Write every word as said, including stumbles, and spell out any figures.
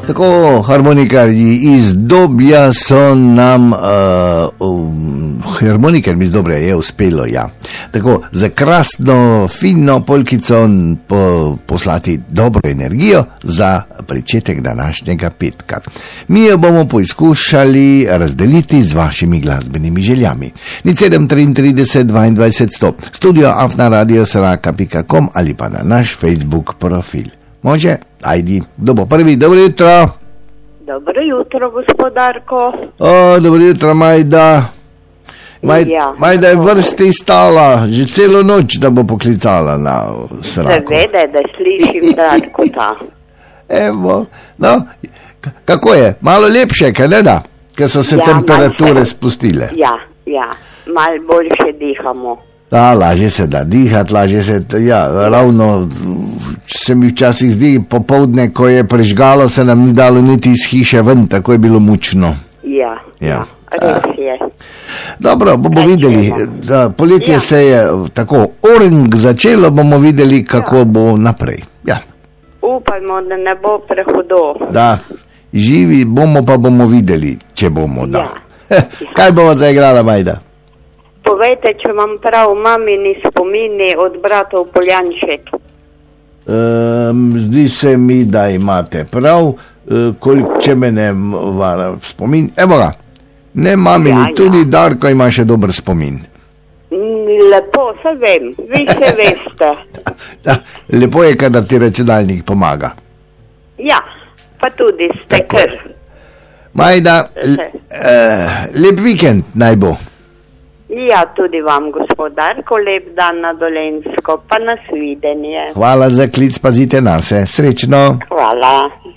Tako, harmonikarji iz Dobja so nam, uh, um, harmonikarji iz Dobja je uspelo, ja. Tako, za krasno, fino polkico po, poslati dobro energijo za pričetek današnjega petka. Mi jo bomo poizkušali razdeliti z vašimi glasbenimi željami. Nič sedem triintrideset dvaindvajset sto, studio afna radio sraka pika com ali pa na naš Facebook profil. Može? Ajdi, kdo bo prvi? Dobro jutro. Dobro jutro, gospodarko. O, dobro jutro, Majda. Maj, ja. Majda je vrsti stala, že celo noč, da bo poklicala na sraku. Seveda, da slišim kratko ta. Evo, no, k- kako je? Malo lepše, kaj ne da? Ker so se Ja, temperature malce. spustile. Ja, ja, malo boljše dihamo. Da, lažje se da dihati, lažje se, ja, ravno se mi včasih zdi popovdne, ko je prežgalo, se nam ni dalo niti iz hiše ven, tako je bilo mučno. Ja, Ja. ja, res je. Dobro, bomo Kaj videli, čemo? da poletje Ja. se je tako oring začelo, bomo videli, kako Ja. bo naprej. Ja, Upajmo, da ne bo prehudo. da, živi bomo, pa bomo videli, če bomo, da. Ja. Kaj bomo zaigrala, Majda? Povejte, če vam prav mamini spomini od bratov Poljanšek. Um, zdi se mi, da imate prav, uh, koliko če me ne vara spomin. Evo ga, ne mamini, Ja, ja, ja. tudi Darko ima še dober spomin. Mm, Lepo se vem, vi se veste. Da, lepo je, kadar ti računalnik pomaga. Ja, pa tudi ste Tako kar. je. Majda, l, uh, lep vikend naj bo. Ja, tudi vam, gospodarko, lep dan na Dolenjsko, pa nasvidenje. Hvala za klic, pazite na se. Srečno. Hvala.